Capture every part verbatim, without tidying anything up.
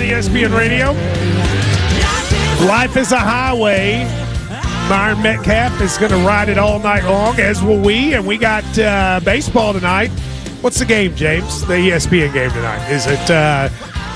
E S P N Radio. Life is a highway. Myron Metcalf is going to ride it all night long, as will we. And we got uh, baseball tonight. What's the game, James? The E S P N game tonight. Is it uh,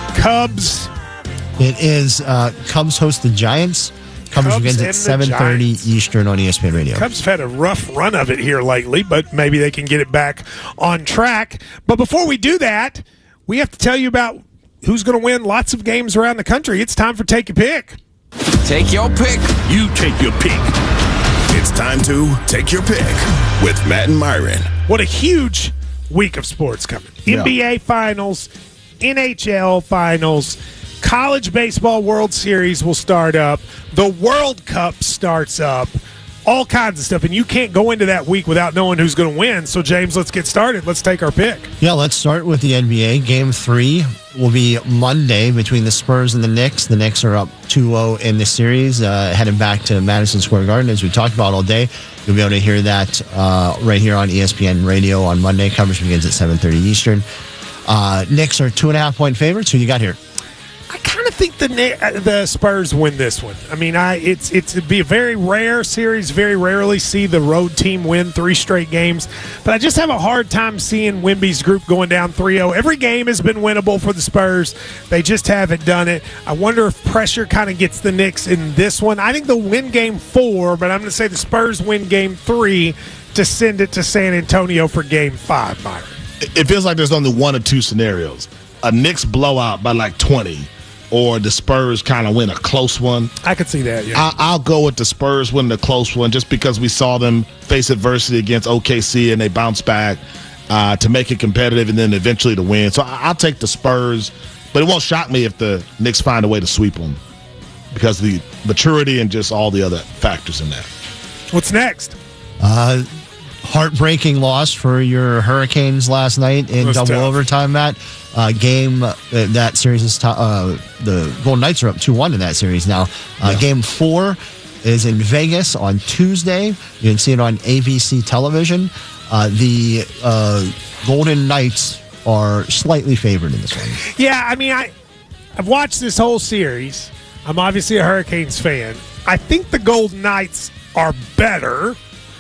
Cubs? It is uh, Cubs host the Giants. Cubs, Cubs begins at seven thirty Eastern on E S P N Radio. Cubs have had a rough run of it here lately, but maybe they can get it back on track. But before we do that, we have to tell you about who's going to win lots of games around the country. It's time for Take Your Pick. Take your pick. You take your pick. It's time to Take Your Pick with Matt and Myron. What a huge week of sports coming. Yeah. N B A Finals, N H L Finals, College Baseball World Series will start up. The World Cup starts up. All kinds of stuff. And you can't go into that week without knowing who's going to win. So, James, let's get started. Let's take our pick. Yeah, let's start with the N B A. Game three will be Monday between the Spurs and the Knicks. The Knicks are up two oh in the series, uh, heading back to Madison Square Garden, as we talked about all day. You'll be able to hear that uh, right here on E S P N Radio on Monday. Coverage begins at seven thirty Eastern. Uh, Knicks are two and a half point favorites. Who you got here? I kind of think the the Spurs win this one. I mean, I it's it's it'd be a very rare series. Very rarely see the road team win three straight games, but I just have a hard time seeing Wemby's group going down three oh. Every game has been winnable for the Spurs. They just haven't done it. I wonder if pressure kind of gets the Knicks in this one. I think they'll win game four, but I'm going to say the Spurs win game three to send it to San Antonio for game five, Myron. It feels like there's only one or two scenarios. A Knicks blowout by like twenty. Or the Spurs kind of win a close one. I could see that, yeah. I, I'll go with the Spurs winning a close one just because we saw them face adversity against O K C and they bounce back uh, to make it competitive and then eventually to win. So I'll take the Spurs, but it won't shock me if the Knicks find a way to sweep them because of the maturity and just all the other factors in that. What's next? Uh, heartbreaking loss for your Hurricanes last night in double tough. overtime, Matt. Uh, game uh, that series is t- uh, the Golden Knights are up two one in that series now. Uh, yeah. Game four is in Vegas on Tuesday. You can see it on A B C television. Uh, the uh, Golden Knights are slightly favored in this one. Yeah, I mean, I I've watched this whole series. I'm obviously a Hurricanes fan. I think the Golden Knights are better,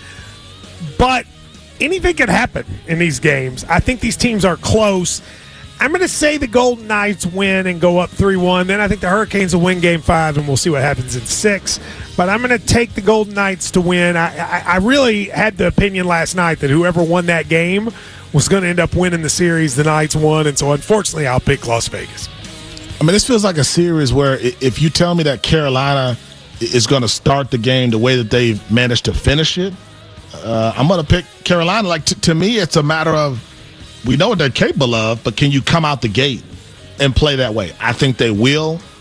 but anything can happen in these games. I think these teams are close. I'm going to say the Golden Knights win and go up three one. Then I think the Hurricanes will win game five, and we'll see what happens in six. But I'm going to take the Golden Knights to win. I, I, I really had the opinion last night that whoever won that game was going to end up winning the series. The Knights won, and so unfortunately I'll pick Las Vegas. I mean, this feels like a series where if you tell me that Carolina is going to start the game the way that they've managed to finish it, uh, I'm going to pick Carolina. Like t- to me, it's a matter of we know what they're capable of, but can you come out the gate and play that way? I think they will.